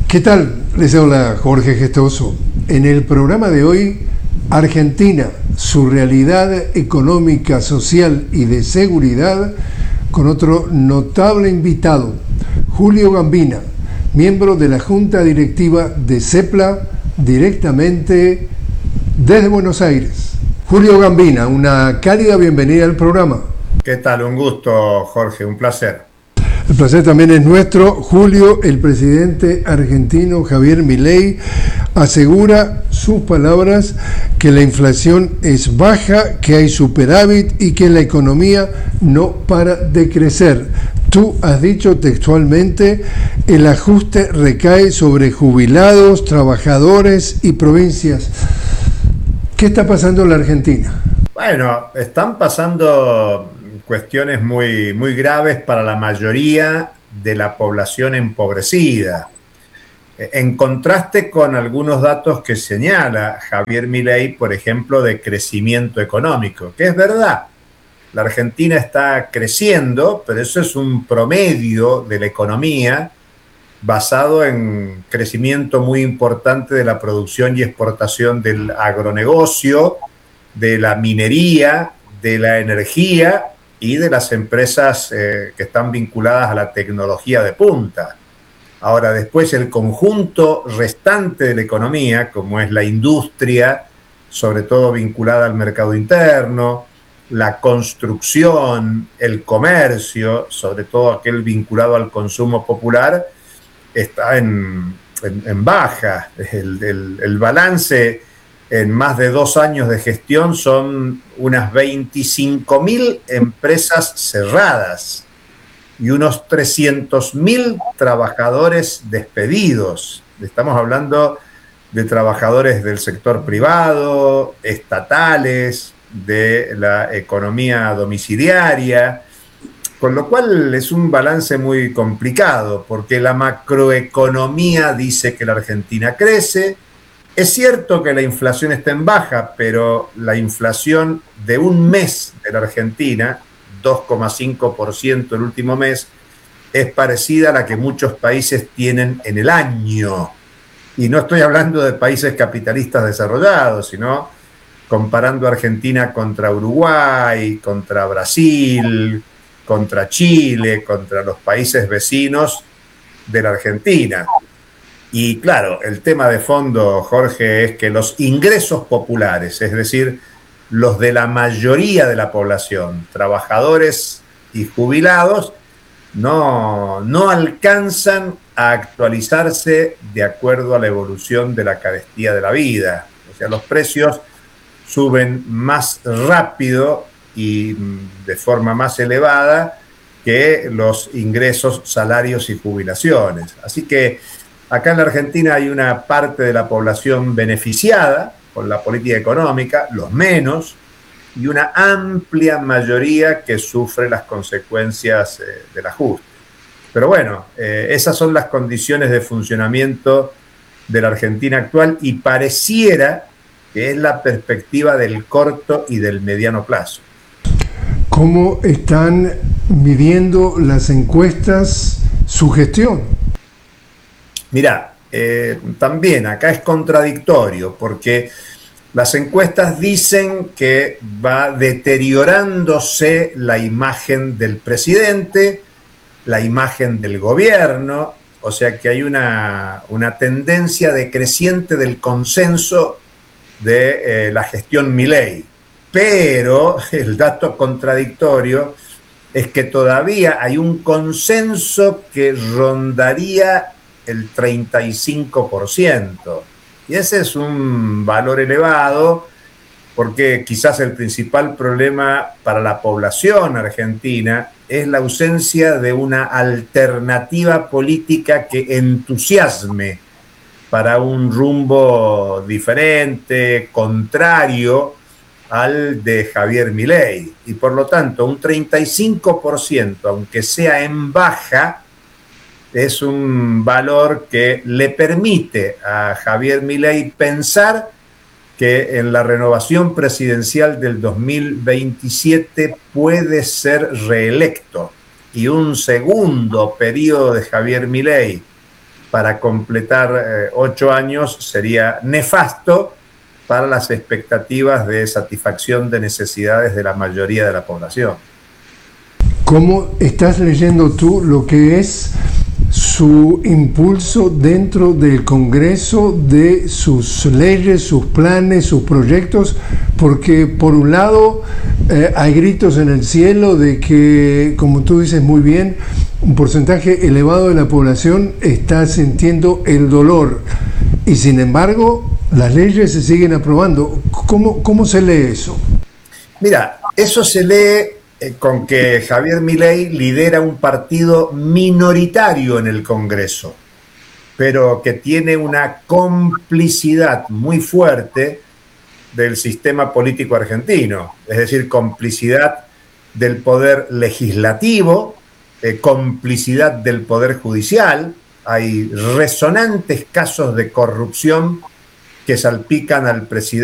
¿Qué tal? Les habla Jorge Gestoso. En el programa de hoy, Argentina, su realidad económica, social y de seguridad, con otro notable invitado, Julio Gambina, miembro de la Junta Directiva de CEPLA, directamente desde Buenos Aires. Julio Gambina, una cálida bienvenida al programa. ¿Qué tal? Un gusto, Jorge, un placer. El placer también es nuestro. Julio, el presidente argentino Javier Milei asegura sus palabras que la inflación es baja, que hay superávit y que la economía no para de crecer. Tú has dicho textualmente, el ajuste recae sobre jubilados, trabajadores y provincias. ¿Qué está pasando en la Argentina? Bueno, están pasando cuestiones muy graves para la mayoría de la población empobrecida. En contraste con algunos datos que señala Javier Milei, por ejemplo, de crecimiento económico, que es verdad. La Argentina está creciendo, pero eso es un promedio de la economía basado en crecimiento muy importante de la producción y exportación del agronegocio, de la minería, de la energía y de las empresas que están vinculadas a la tecnología de punta. Ahora, después el conjunto restante de la economía, como es la industria, sobre todo vinculada al mercado interno, la construcción, el comercio, sobre todo aquel vinculado al consumo popular, está en baja. El balance en más de 2 años de gestión son unas 25.000 empresas cerradas y unos 300.000 trabajadores despedidos. Estamos hablando de trabajadores del sector privado, estatales, de la economía domiciliaria, con lo cual es un balance muy complicado, porque la macroeconomía dice que la Argentina crece. Es cierto que la inflación está en baja, pero la inflación de un mes de la Argentina, 2,5% el último mes, es parecida a la que muchos países tienen en el año. Y no estoy hablando de países capitalistas desarrollados, sino comparando Argentina contra Uruguay, contra Brasil, contra Chile, contra los países vecinos de la Argentina. Y claro, el tema de fondo, Jorge, es que los ingresos populares, es decir, los de la mayoría de la población, trabajadores y jubilados, no alcanzan a actualizarse de acuerdo a la evolución de la carestía de la vida. O sea, los precios suben más rápido y de forma más elevada que los ingresos, salarios y jubilaciones. Así que acá en la Argentina hay una parte de la población beneficiada con la política económica, los menos, y una amplia mayoría que sufre las consecuencias del ajuste. Pero bueno, esas son las condiciones de funcionamiento de la Argentina actual y pareciera que es la perspectiva del corto y del mediano plazo. ¿Cómo están midiendo las encuestas su gestión? Mirá, también acá es contradictorio porque las encuestas dicen que va deteriorándose la imagen del presidente, la imagen del gobierno, o sea que hay una tendencia decreciente del consenso de la gestión Milei. Pero el dato contradictorio es que todavía hay un consenso que rondaría el 35%. Y ese es un valor elevado porque quizás el principal problema para la población argentina es la ausencia de una alternativa política que entusiasme para un rumbo diferente, contrario al de Javier Milei. Y por lo tanto, un 35%, aunque sea en baja, es un valor que le permite a Javier Milei pensar que en la renovación presidencial del 2027 puede ser reelecto. Y un segundo periodo de Javier Milei para completar 8 años sería nefasto para las expectativas de satisfacción de necesidades de la mayoría de la población. ¿Cómo estás leyendo tú lo que es su impulso dentro del Congreso de sus leyes, sus planes, sus proyectos? Porque por un lado hay gritos en el cielo de que, como tú dices muy bien, un porcentaje elevado de la población está sintiendo el dolor y sin embargo las leyes se siguen aprobando. ¿Cómo se lee eso? Mira, eso se lee con que Javier Milei lidera un partido minoritario en el Congreso, pero que tiene una complicidad muy fuerte del sistema político argentino, es decir, complicidad del poder legislativo, complicidad del poder judicial. Hay resonantes casos de corrupción que salpican al presidente